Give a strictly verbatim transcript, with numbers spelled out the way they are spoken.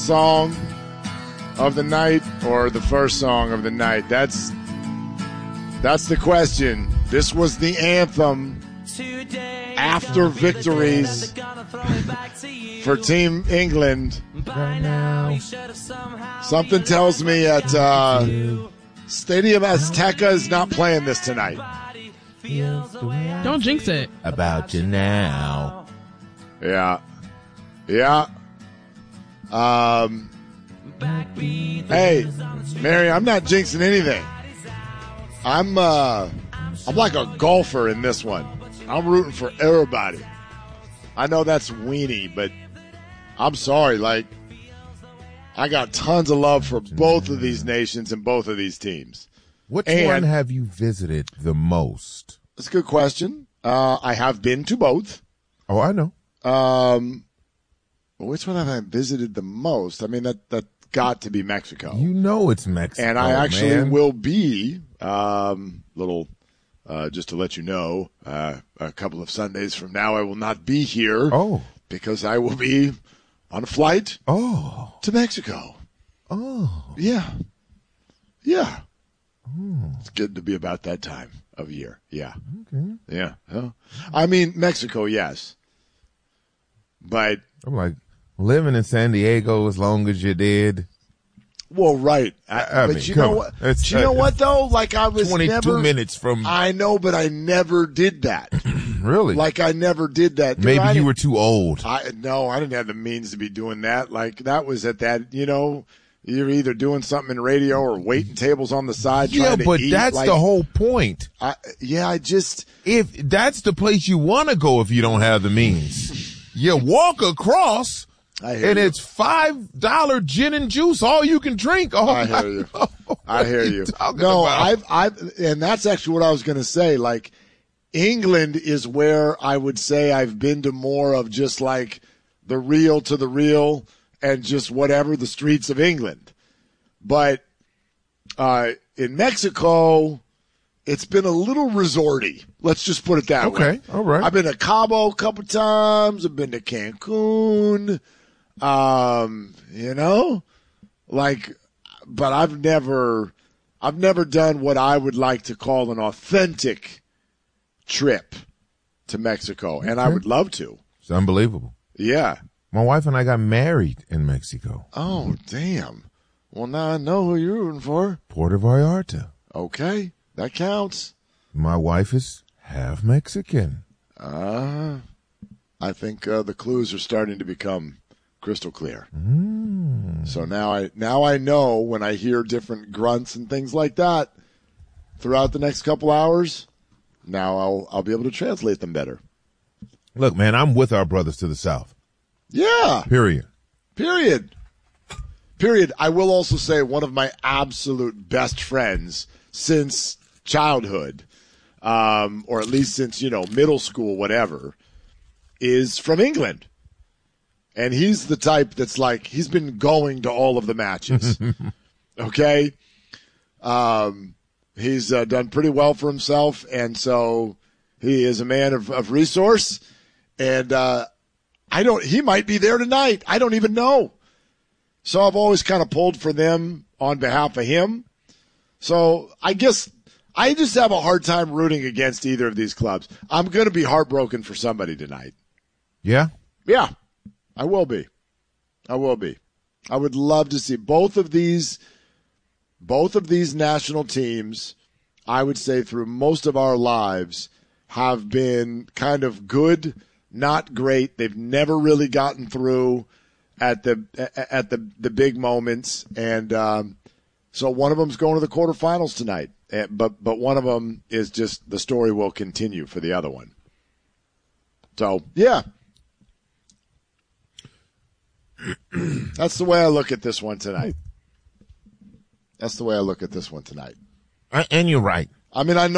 song of the night or the first song of the night? That's that's the question. This was the anthem after victories for Team England. Something tells me at uh, Stadium Azteca is not playing this tonight. Don't jinx it. About you now. Yeah. Yeah. Um. Hey, Mary, I'm not jinxing anything. I'm uh, I'm like a golfer in this one. I'm rooting for everybody. I know that's weenie, but I'm sorry. Like, I got tons of love for both of these nations and both of these teams. Which and, one have you visited the most? That's a good question. Uh, I have been to both. Oh, I know. Um, which one have I visited the most? I mean, that that got to be Mexico. You know it's Mexico, and I actually man. will be um, little. Uh, just to let you know, uh, a couple of Sundays from now, I will not be here. Oh, because I will be on a flight. Oh, to Mexico. Oh, yeah, yeah. Oh. It's good to be about that time of year. Yeah, okay. Yeah. Oh. I mean, Mexico, yes, but I'm like living in San Diego as long as you did. Well, right. I, I but mean, you know on. what? It's, you know what though? Like I was twenty-two never, minutes from. I know, but I never did that. Really? Like I never did that. Dude, Maybe I you were too old. I no, I didn't have the means to be doing that. Like that was at that. You know, you're either doing something in radio or waiting tables on the side. Yeah, trying to but eat. that's like, the whole point. I, yeah, I just if that's the place you want to go, if you don't have the means, you walk across. I hear and you. it's five dollar gin and juice, all you can drink. Oh, I hear you. I hear you. No, about? I've, I've, and that's actually what I was going to say. Like, England is where I would say I've been to more of just like the real to the real and just whatever the streets of England. But uh, in Mexico, it's been a little resorty. Let's just put it that okay, way. Okay, all right. I've been to Cabo a couple times. I've been to Cancun. Um, you know, like, but I've never, I've never done what I would like to call an authentic trip to Mexico, and okay. I would love to. It's unbelievable. Yeah. My wife and I got married in Mexico. Oh, damn. Well, now I know who you're rooting for. Puerto Vallarta. Okay. That counts. My wife is half Mexican. Uh, I think uh, the clues are starting to become crystal clear. Mm. So now I now I know when I hear different grunts and things like that throughout the next couple hours. Now I'll I'll be able to translate them better. Look, man, I'm with our brothers to the south. Yeah. Period. Period. Period. I will also say one of my absolute best friends since childhood, um, or at least since, you know, middle school, whatever, is from England. And he's the type that's like, he's been going to all of the matches. Okay? Um, he's uh, done pretty well for himself, and so he is a man of, of resource. And uh, I don't, he might be there tonight. I don't even know. So I've always kind of pulled for them on behalf of him. So I guess I just have a hard time rooting against either of these clubs. I'm going to be heartbroken for somebody tonight. Yeah? Yeah. I will be. I will be. I would love to see both of these, both of these national teams, I would say through most of our lives, have been kind of good, not great. They've never really gotten through at the at the, the big moments. And um, so one of them's going to the quarterfinals tonight. But but one of them is just the story will continue for the other one. So, yeah. That's the way I look at this one tonight. That's the way I look at this one tonight. And you're right. I mean, I know.